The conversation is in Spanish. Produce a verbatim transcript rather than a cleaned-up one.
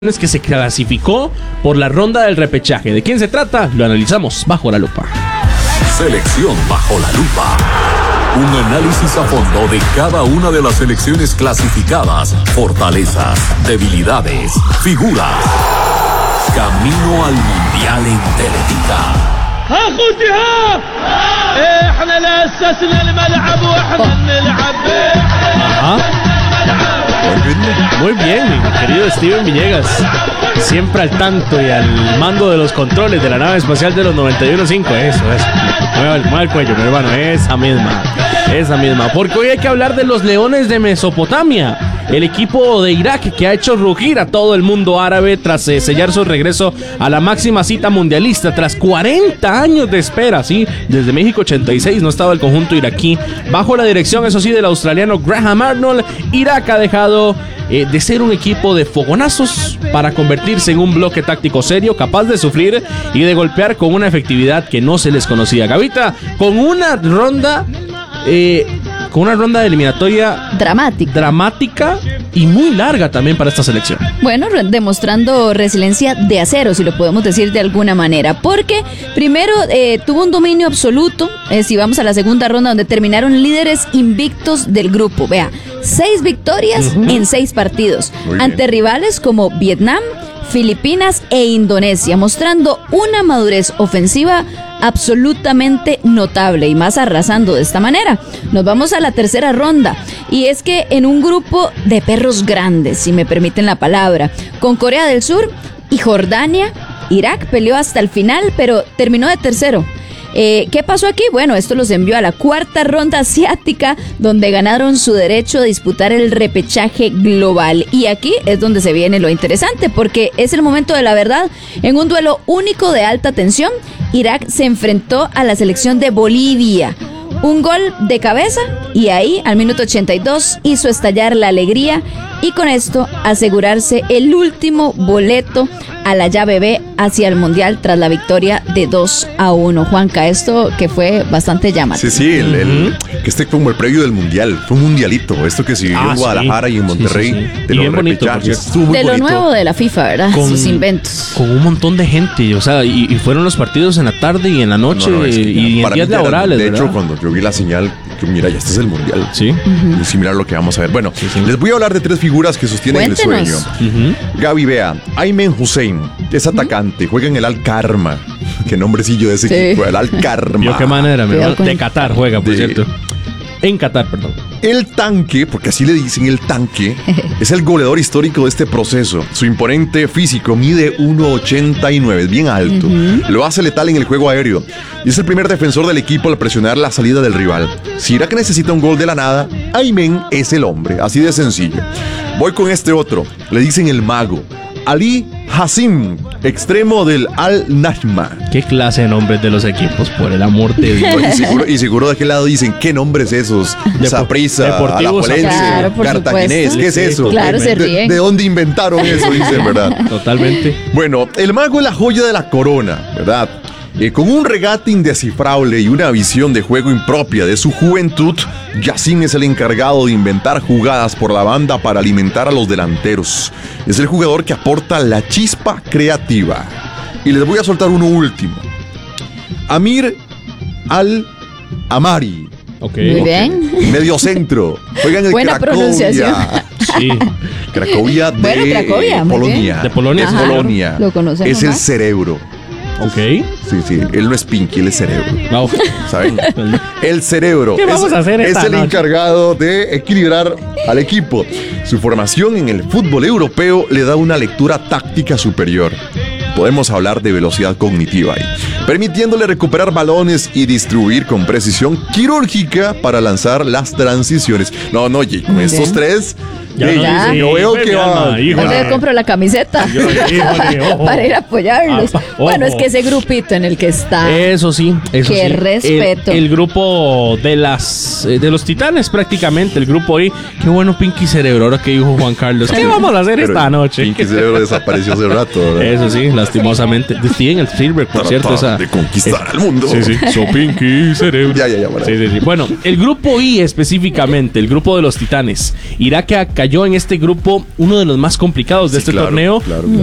que se clasificó por la ronda del repechaje. ¿De quién se trata? Lo analizamos bajo la lupa. Selección bajo la lupa. Un análisis a fondo de cada una de las selecciones clasificadas, fortalezas, debilidades, figuras. Camino al Mundial en Teletita. Muy bien, mi querido Steven Villegas. Siempre al tanto y al mando de los controles de la nave espacial de los noventa y uno punto cinco. Eso, eso. Mueva el, mueva el cuello, mi hermano. Esa misma. Esa misma. Porque hoy hay que hablar de los Leones de Mesopotamia. El equipo de Irak que ha hecho rugir a todo el mundo árabe tras eh, sellar su regreso a la máxima cita mundialista. Tras cuarenta años de espera, ¿sí? Desde México ochenta y seis no estaba el conjunto iraquí. Bajo la dirección, eso sí, del australiano Graham Arnold, Irak ha dejado eh, de ser un equipo de fogonazos para convertirse en un bloque táctico serio, capaz de sufrir y de golpear con una efectividad que no se les conocía. Gavita, con una ronda... Eh, con una ronda de eliminatoria dramática. dramática y muy larga también para esta selección. Bueno, re- demostrando resiliencia de acero, si lo podemos decir de alguna manera, porque primero eh, tuvo un dominio absoluto, eh, si vamos a la segunda ronda donde terminaron líderes invictos del grupo, vea, seis victorias uh-huh. en seis partidos, ante rivales como Vietnam, Filipinas e Indonesia, mostrando una madurez ofensiva absolutamente notable y más arrasando de esta manera. Nos vamos a la tercera ronda y es que en un grupo de perros grandes, si me permiten la palabra, con Corea del Sur y Jordania, Irak peleó hasta el final pero terminó de tercero. Eh, ¿Qué pasó aquí? Bueno, esto los envió a la cuarta ronda asiática, donde ganaron su derecho a disputar el repechaje global. Y aquí es donde se viene lo interesante, porque es el momento de la verdad. En un duelo único de alta tensión, Irak se enfrentó a la selección de Bolivia. Un gol de cabeza y ahí, al minuto ochenta y dos, hizo estallar la alegría y con esto asegurarse el último boleto a la llave B hacia el Mundial tras la victoria de dos a uno. Juanca, esto que fue bastante llamativo. Sí, sí, el, el, que este fue como el previo del Mundial, fue un mundialito, esto que se vivió ah, en Guadalajara sí. y en Monterrey, sí, sí, sí. de y los bien bonito, de lo nuevo de la FIFA, ¿verdad? Con, sus inventos. Con un montón de gente, o sea, y, y fueron los partidos en la tarde y en la noche no, no, es que y en días laborales, de ¿verdad? hecho, cuando yo vi la señal, que mira, ya este es el Mundial. Sí. Uh-huh. Y similar a lo que vamos a ver. Bueno, sí, sí. les voy a hablar de tres figuras que sostienen Cuéntenos. el sueño. Uh-huh. Gaby, vea, Aymen Hussein es atacante, uh-huh. juega en el Al-Karma. Qué nombrecillo de ese sí. equipo, el Al-Karma. Yo qué manera, mi hermano. De Qatar juega, por de... cierto. En Qatar, perdón. El tanque, porque así le dicen el tanque, es el goleador histórico de este proceso. Su imponente físico mide uno ochenta y nueve, es bien alto. Uh-huh. Lo hace letal en el juego aéreo. Y es el primer defensor del equipo al presionar la salida del rival. Si Irak necesita un gol de la nada, Aymen es el hombre, así de sencillo. Voy con este otro, le dicen el mago. Ali Hassim, extremo del Al-Najma. ¿Qué clase de nombres de los equipos, por el amor de Dios? Y seguro, y seguro de qué lado dicen, ¿qué nombres esos? Saprissa, Alajuelense, claro, Cartaginés, ¿qué es eso? Claro, de, se ríen. De, ¿De dónde inventaron eso? Dicen, ¿verdad? Totalmente. Bueno, el mago es la joya de la corona, ¿verdad? Eh, con un regate indescifrable y una visión de juego impropia de su juventud, Yassin es el encargado de inventar jugadas por la banda para alimentar a los delanteros. Es el jugador que aporta la chispa creativa. Y les voy a soltar uno último. Amir Al-Amari. Okay. Muy bien. Okay. Medio centro. Juegan en Buena Cracovia. pronunciación. Sí. Cracovia de bueno, Cracovia, Polonia. De Polonia. Es Polonia. Lo conocemos Es el más. cerebro. Ok. Sí, sí. Él no es Pinky, él es cerebro. No. ¿Saben? El cerebro. ¿Qué vamos es, a hacer esta Es el noche? encargado de equilibrar al equipo. Su formación en el fútbol europeo le da una lectura táctica superior. Podemos hablar de velocidad cognitiva ahí, permitiéndole recuperar balones y distribuir con precisión quirúrgica para lanzar las transiciones. No, no, y con estos tres, ya hey, no, ya, sí, yo veo sí, que va. Yo compro la camiseta yo, híjole, ojo. para ir a apoyarlos. Ah, bueno, es que ese grupito en el que está. Eso sí, eso Qué sí. respeto. El, el grupo de las eh, de los titanes prácticamente, el grupo ahí. Qué bueno Pinky Cerebro, ahora que dijo Juan Carlos. ¿Qué vamos a hacer Pero esta noche? Pinky Cerebro desapareció hace rato, ¿verdad? Eso sí, lastimosamente. Steven el Spielberg, por cierto, esa de conquistar es, al mundo. Sí, sí. So Pinky Cerebro. Ya, ya, ya. Bueno. Sí, sí, sí. Bueno, el grupo I específicamente, el grupo de los titanes. Irak cayó cayó en este grupo, uno de los más complicados de Sí, este claro, torneo. claro, claro.